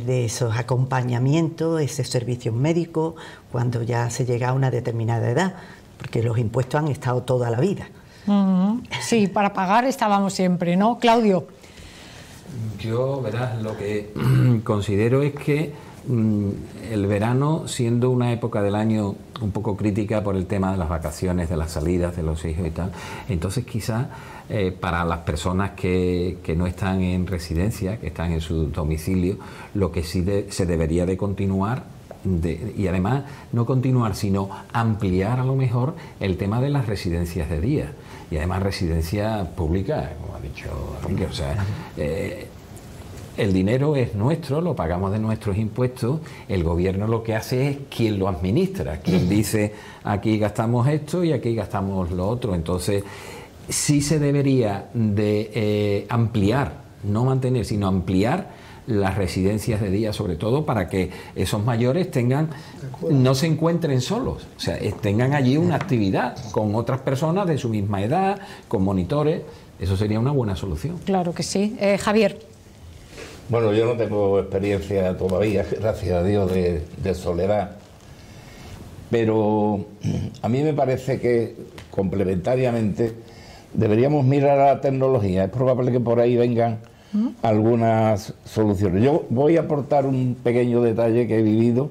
de esos acompañamientos, esos servicios médicos, cuando ya se llega a una determinada edad, porque los impuestos han estado toda la vida. Sí, para pagar estábamos siempre, ¿no? Claudio. Yo, verás, lo que considero es que el verano, siendo una época del año un poco crítica por el tema de las vacaciones, de las salidas de los hijos y tal, entonces quizás para las personas que no están en residencia, que están en su domicilio, lo que sí se debería de continuar, y además no continuar, sino ampliar a lo mejor el tema de las residencias de día, y además residencias públicas, como ha dicho Enrique, o sea... el dinero es nuestro, lo pagamos de nuestros impuestos, el gobierno lo que hace es quien lo administra, quien dice aquí gastamos esto y aquí gastamos lo otro. Entonces sí se debería de ampliar, no mantener, sino ampliar las residencias de día, sobre todo para que esos mayores no se encuentren solos, o sea, tengan allí una actividad con otras personas de su misma edad, con monitores. Eso sería una buena solución. Claro que sí. Javier. Bueno, yo no tengo experiencia todavía, gracias a Dios, de soledad, pero a mí me parece que complementariamente deberíamos mirar a la tecnología. Es probable que por ahí vengan algunas soluciones. Yo voy a aportar un pequeño detalle que he vivido.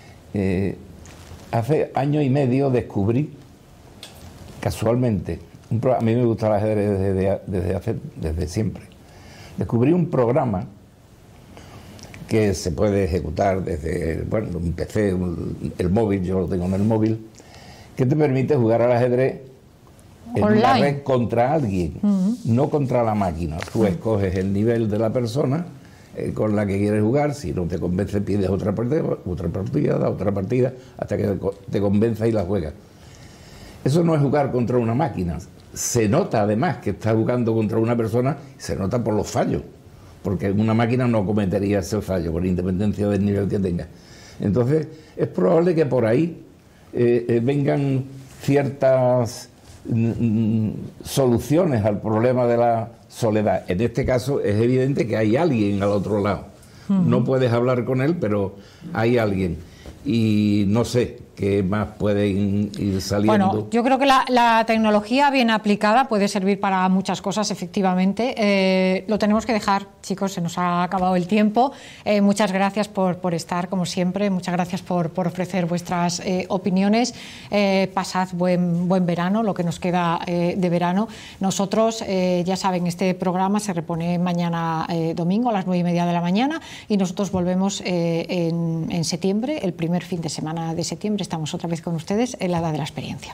Hace año y medio descubrí, casualmente, a mí me gusta el ajedrez desde siempre, descubrí un programa que se puede ejecutar desde un PC, el móvil, yo lo tengo en el móvil, que te permite jugar al ajedrez en una red contra alguien, no contra la máquina. Tú escoges el nivel de la persona con la que quieres jugar, si no te convence pides otra partida, hasta que te convenza y la juegas. Eso no es jugar contra una máquina. Se nota además que estás jugando contra una persona, se nota por los fallos, porque una máquina no cometería ese fallo, por independencia del nivel que tenga. Entonces, es probable que por ahí vengan ciertas soluciones al problema de la soledad. En este caso, es evidente que hay alguien al otro lado. No puedes hablar con él, pero hay alguien. Y no sé qué más pueden ir saliendo. Bueno, yo creo que la tecnología bien aplicada puede servir para muchas cosas, efectivamente. Lo tenemos que dejar, chicos, se nos ha acabado el tiempo. Muchas gracias por estar, como siempre. Muchas gracias por ofrecer vuestras opiniones. Pasad buen verano, lo que nos queda de verano. Nosotros, ya saben, este programa se repone mañana domingo a las 9:30 de la mañana y nosotros volvemos en septiembre, el primer fin de semana de septiembre. Estamos otra vez con ustedes en la Edad de la Experiencia.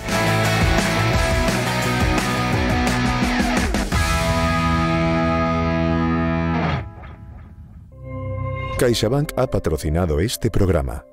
CaixaBank ha patrocinado este programa.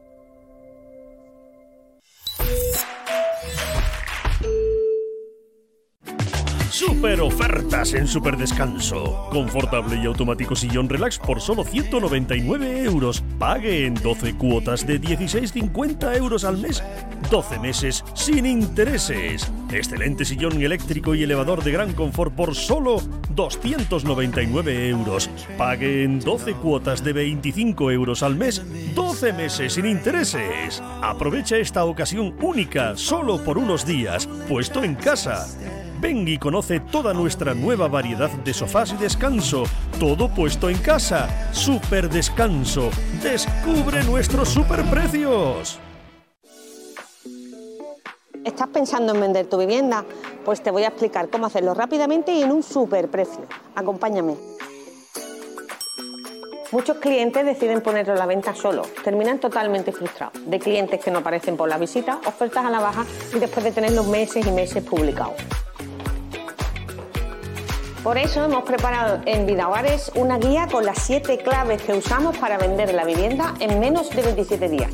Super ofertas en Superdescanso. Confortable y automático sillón relax por solo 199 €. Pague en 12 cuotas de 16,50 € al mes. 12 meses sin intereses. Excelente sillón eléctrico y elevador de gran confort por solo 299 €. Pague en 12 cuotas de 25 € al mes. 12 meses sin intereses. Aprovecha esta ocasión única solo por unos días. Puesto en casa. Ven y conoce toda nuestra nueva variedad de sofás y descanso. Todo puesto en casa. Superdescanso. Descubre nuestros superprecios. ¿Estás pensando en vender tu vivienda? Pues te voy a explicar cómo hacerlo rápidamente y en un superprecio. Acompáñame. Muchos clientes deciden ponerlo a la venta solo. Terminan totalmente frustrados. De clientes que no aparecen por la visita, ofertas a la baja y después de tenerlos meses y meses publicados. Por eso hemos preparado en Vidahogares una guía con las 7 claves que usamos para vender la vivienda en menos de 27 días.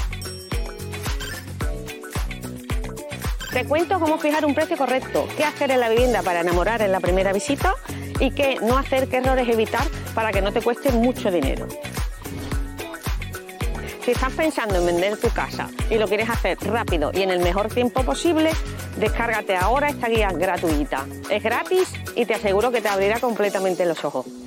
Te cuento cómo fijar un precio correcto, qué hacer en la vivienda para enamorar en la primera visita y qué no hacer, qué errores evitar para que no te cueste mucho dinero. Si estás pensando en vender tu casa y lo quieres hacer rápido y en el mejor tiempo posible, descárgate ahora esta guía gratuita. Es gratis y te aseguro que te abrirá completamente los ojos.